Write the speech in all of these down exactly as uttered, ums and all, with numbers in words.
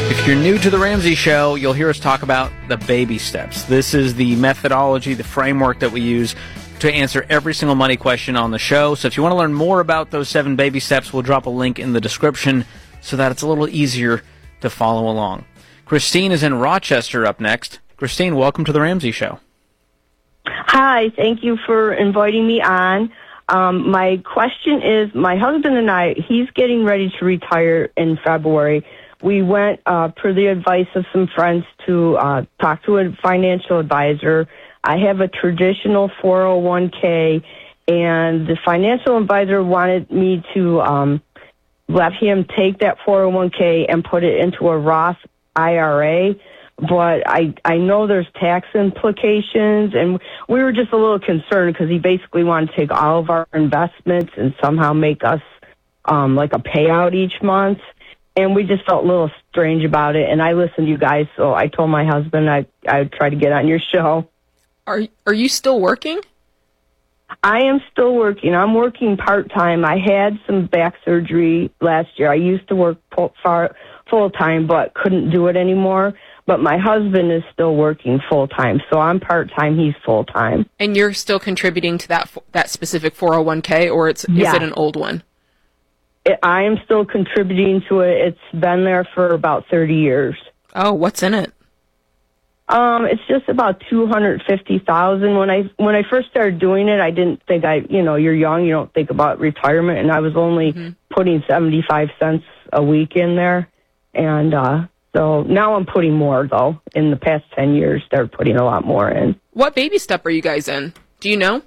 If you're new to The Ramsey Show, you'll hear us talk about the baby steps. This is the methodology, the framework that we use to answer every single money question on the show. So if you want to learn more about those seven baby steps, we'll drop a link in the description so that it's a little easier to follow along. Christine is in Rochester up next. Christine, welcome to The Ramsey Show. Hi, thank you for inviting me on. Um, my question is, my husband and I, he's getting ready to retire in February. We went, uh, per the advice of some friends, to uh, talk to a financial advisor. I have a traditional four oh one k, and the financial advisor wanted me to um, let him take that four oh one k and put it into a Roth I R A. But I I know there's tax implications, and we were just a little concerned because he basically wanted to take all of our investments and somehow make us um, like a payout each month. And we just felt a little strange about it. And I listened to you guys, so I told my husband I I'd try to get on your show. Are Are you still working? I am still working. I'm working part-time. I had some back surgery last year. I used to work full-time, but couldn't do it anymore. But my husband is still working full-time, so I'm part-time, he's full-time. And you're still contributing to that that specific four oh one k, or it's yeah. is it an old one? It, I am still contributing to it. It's been there for about thirty years. Oh, what's in it? Um, it's just about two hundred fifty thousand. When I when I first started doing it, I didn't think I, you know, you're young, you don't think about retirement, and I was only mm-hmm. putting seventy-five cents a week in there, and uh, so now I'm putting more though. In the past ten years, started putting a lot more in. What baby step are you guys in? Do you know?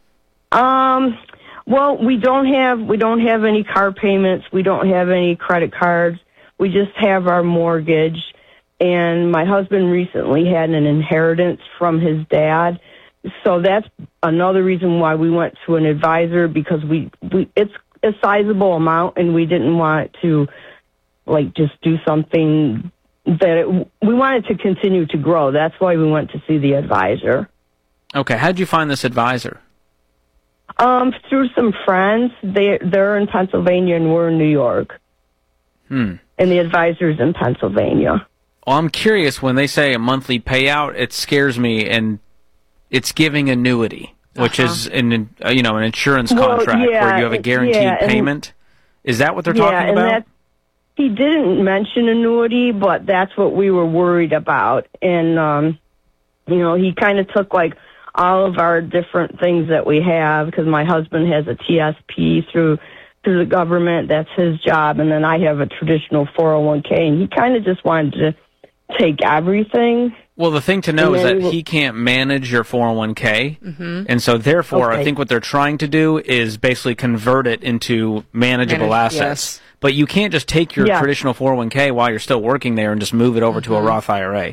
Um. Well, we don't have we don't have any car payments. We don't have any credit cards. We just have our mortgage. And my husband recently had an inheritance from his dad. So that's another reason why we went to an advisor, because we, we it's a sizable amount and we didn't want to like just do something that it, we wanted to continue to grow. That's why we went to see the advisor. Okay, how did you find this advisor? Um, through some friends. They they're in Pennsylvania and we're in New York. Hmm. And the advisor's in Pennsylvania. Well, I'm curious, when they say a monthly payout, it scares me, and it's giving annuity, which uh-huh. is an uh, you know an insurance well, contract yeah, where you have a guaranteed yeah, payment. Is that what they're yeah, talking and about? That, he didn't mention annuity, but that's what we were worried about. And um, you know, he kind of took like all of our different things that we have, because my husband has a T S P through through the government. That's his job, and then I have a traditional four oh one k, and he kind of just wanted to take everything. Well, the thing to know is that he, will... he can't manage your four oh one k, mm-hmm. and so therefore okay. I think what they're trying to do is basically convert it into manageable Manage, assets. Yes. But you can't just take your yeah. traditional four oh one k while you're still working there and just move it over mm-hmm. to a Roth I R A.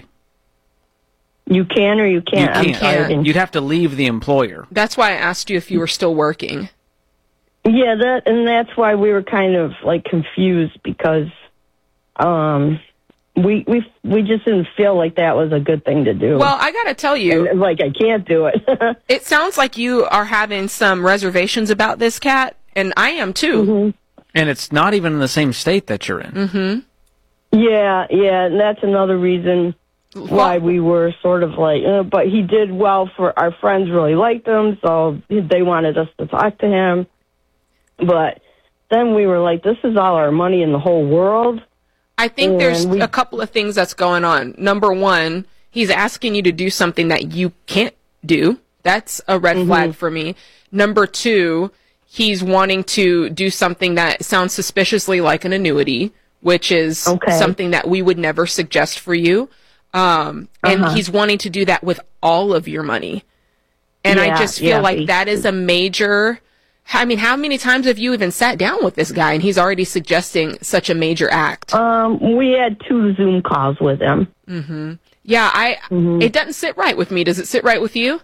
You can or you can't? You can't. I'm You'd have to leave the employer. That's why I asked you if you were still working. Yeah, that and that's why we were kind of like confused, because um We we we just didn't feel like that was a good thing to do. Well, I got to tell you, and, like I can't do it. It sounds like you are having some reservations about this, Kat, and I am too. Mm-hmm. And it's not even in the same state that you're in. Mm-hmm. Yeah, yeah, and that's another reason why well, we were sort of like. Uh, but he did well for our friends; really liked him, so they wanted us to talk to him. But then we were like, "This is all our money in the whole world." I think and there's we, a couple of things that's going on. Number one, he's asking you to do something that you can't do. That's a red mm-hmm. flag for me. Number two, he's wanting to do something that sounds suspiciously like an annuity, which is okay. something that we would never suggest for you. Um, and uh-huh. he's wanting to do that with all of your money. And yeah, I just feel yeah, like that is a major... I mean, how many times have you even sat down with this guy and he's already suggesting such a major act? Um, we had two Zoom calls with him. Mm-hmm. Yeah, I. Mm-hmm. It doesn't sit right with me. Does it sit right with you?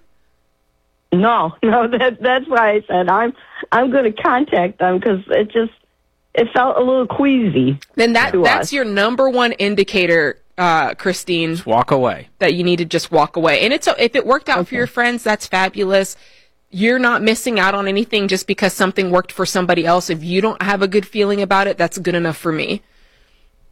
No, no. That that's why I said I'm I'm going to contact them, because it just it felt a little queasy. Then that that's us. Your number one indicator, uh, Christine. Just walk away. That you need to just walk away. And it's if it worked out okay. for your friends, that's fabulous. You're not missing out on anything just because something worked for somebody else. If you don't have a good feeling about it, that's good enough for me.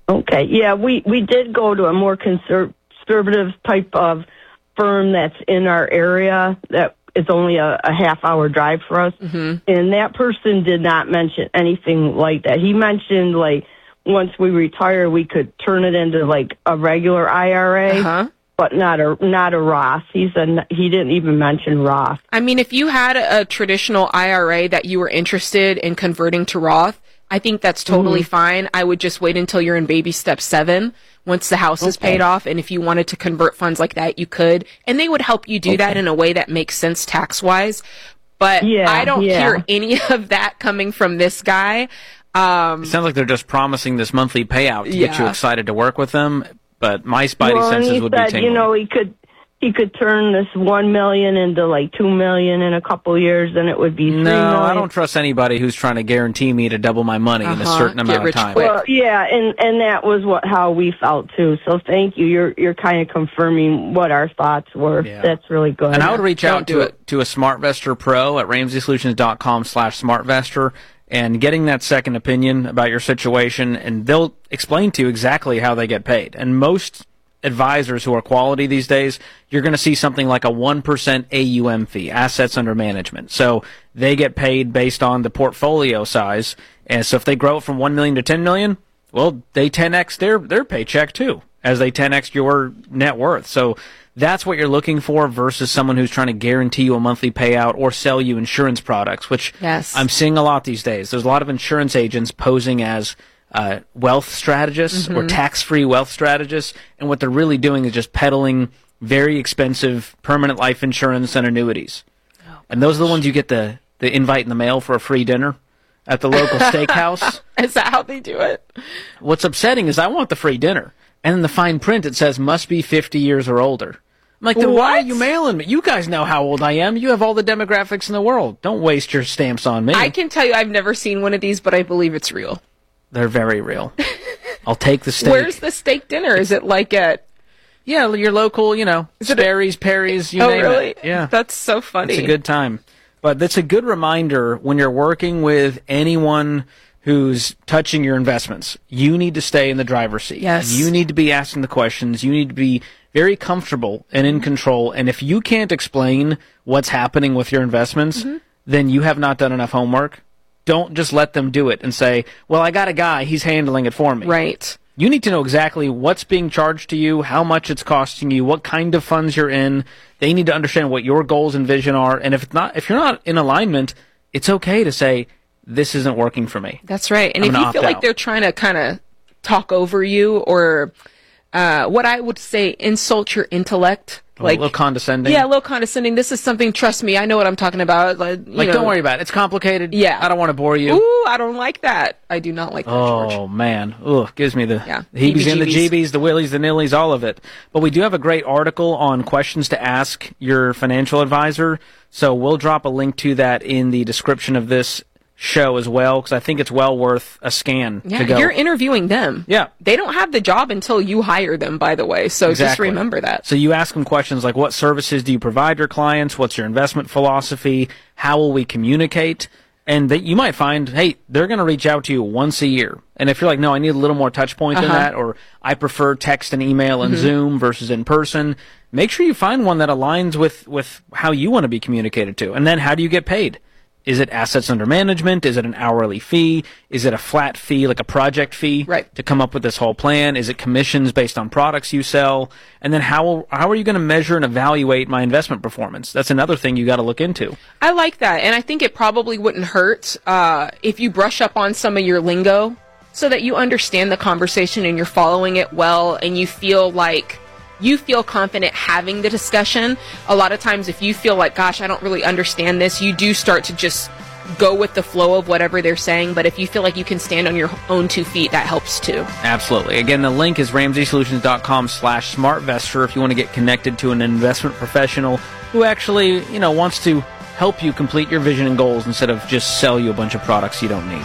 Okay. Yeah, we, we did go to a more conser- conservative type of firm that's in our area that is only a, a half hour drive for us. Mm-hmm. And that person did not mention anything like that. He mentioned, like, once we retire, we could turn it into, like, a regular I R A. Uh-huh. But not a not a Roth. He's a, he didn't even mention Roth. I mean, if you had a traditional I R A that you were interested in converting to Roth, I think that's totally mm-hmm. fine. I would just wait until you're in baby step seven, once the house okay. is paid off. And if you wanted to convert funds like that, you could. And they would help you do okay. that in a way that makes sense tax-wise. But yeah, I don't yeah. hear any of that coming from this guy. Um, it sounds like they're just promising this monthly payout to yeah. get you excited to work with them. But my spidey well, senses would said, be tingling. You know, he could he could turn this one million into like two million in a couple of years, and it would be three no. million. I don't trust anybody who's trying to guarantee me to double my money uh-huh. in a certain Get amount of time. Quick. Well, yeah, and and that was what how we felt too. So thank you. You're you're kind of confirming what our thoughts were. Yeah. That's really good. And I would reach out to a, to a SmartVestor Pro at ramsey solutions dot com slash smartvestor. And getting that second opinion about your situation, and they'll explain to you exactly how they get paid. And most advisors who are quality these days, you're going to see something like a one percent A U M fee, assets under management. So they get paid based on the portfolio size. And so if they grow it from one million dollars to ten million dollars, well, they ten X their, their paycheck too, as they ten X your net worth. So that's what you're looking for versus someone who's trying to guarantee you a monthly payout or sell you insurance products, which yes. I'm seeing a lot these days. There's a lot of insurance agents posing as uh, wealth strategists mm-hmm. or tax-free wealth strategists, and what they're really doing is just peddling very expensive permanent life insurance and annuities. Oh, and those are the ones you get the, the invite in the mail for a free dinner at the local steakhouse. Is that how they do it? What's upsetting is I want the free dinner. And in the fine print, it says, must be fifty years or older. I'm like, then what? Why are you mailing me? You guys know how old I am. You have all the demographics in the world. Don't waste your stamps on me. I can tell you I've never seen one of these, but I believe it's real. They're very real. I'll take the steak. Where's the steak dinner? Is it like at... Yeah, your local, you know, Sperry's, Perry's, you oh, name really? it. Yeah. That's so funny. It's a good time. But that's a good reminder when you're working with anyone who's touching your investments. You need to stay in the driver's seat. Yes. You need to be asking the questions. You need to be very comfortable and in control. And if you can't explain what's happening with your investments, mm-hmm. then you have not done enough homework. Don't just let them do it and say, well, I got a guy, he's handling it for me. Right. You need to know exactly what's being charged to you, how much it's costing you, what kind of funds you're in. They need to understand what your goals and vision are. And if it's not, if you're not in alignment, it's okay to say, this isn't working for me. That's right. And I'm if you feel out. like they're trying to kind of talk over you or uh, what I would say, insult your intellect. A like, little condescending. Yeah, a little condescending. This is something, trust me, I know what I'm talking about. Like, like know, don't worry about it. It's complicated. Yeah. I don't want to bore you. Ooh, I don't like that. I do not like that, oh, George. Oh, man. Ugh, gives me the yeah. heebies and the jeebies, the willies, the nillies, all of it. But we do have a great article on questions to ask your financial advisor. So we'll drop a link to that in the description of this show as well, because I think it's well worth a scan yeah, to go. You're interviewing them. Yeah. They don't have the job until you hire them, by the way, so exactly. just remember that. So you ask them questions like, what services do you provide your clients? What's your investment philosophy? How will we communicate? And that you might find, hey, they're going to reach out to you once a year. And if you're like, no, I need a little more touch point uh-huh. than that, or I prefer text and email and mm-hmm. Zoom versus in person, make sure you find one that aligns with, with how you want to be communicated to. And then how do you get paid? Is it assets under management? Is it an hourly fee? Is it a flat fee, like a project fee, right. to come up with this whole plan? Is it commissions based on products you sell? And then how how are you going to measure and evaluate my investment performance? That's another thing you got to look into. I like that, and I think it probably wouldn't hurt uh, if you brush up on some of your lingo so that you understand the conversation and you're following it well, and you feel like you feel confident having the discussion. A lot of times if you feel like, gosh, I don't really understand this, you do start to just go with the flow of whatever they're saying. But if you feel like you can stand on your own two feet, that helps too. Absolutely. Again, the link is ramsey solutions dot com slash smartvestor if you want to get connected to an investment professional who actually, you know, wants to help you complete your vision and goals instead of just sell you a bunch of products you don't need.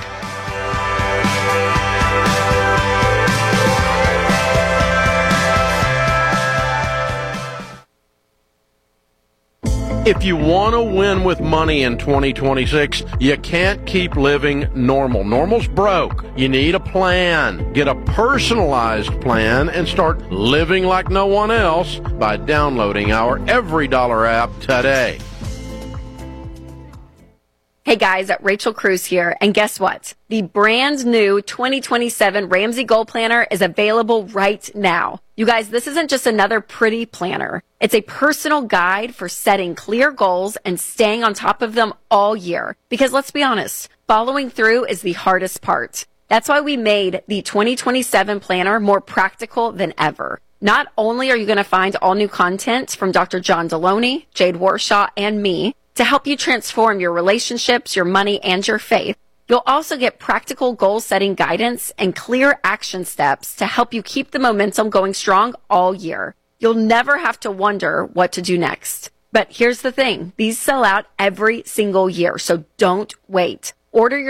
If you want to win with money in twenty twenty-six, you can't keep living normal. Normal's broke. You need a plan. Get a personalized plan and start living like no one else by downloading our Every Dollar app today. Hey guys, Rachel Cruz here, and guess what? The brand new twenty twenty-seven Ramsey Goal Planner is available right now. You guys, this isn't just another pretty planner. It's a personal guide for setting clear goals and staying on top of them all year. Because let's be honest, following through is the hardest part. That's why we made the twenty twenty-seven planner more practical than ever. Not only are you going to find all new content from Doctor John Deloney, Jade Warshaw, and me, to help you transform your relationships, your money, and your faith, you'll also get practical goal-setting guidance and clear action steps to help you keep the momentum going strong all year. You'll never have to wonder what to do next. But here's the thing. These sell out every single year, so don't wait. Order your